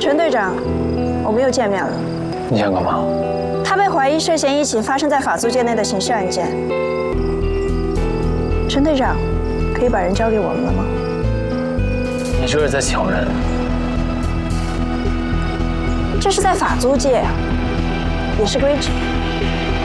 陈队长，我们又见面了。 你想干嘛？ 他被怀疑涉嫌一起发生在法租界内的刑事案件。陈队长，可以把人交给我们了吗？ 你这是在抢人。 这是在法租界啊，也是规矩。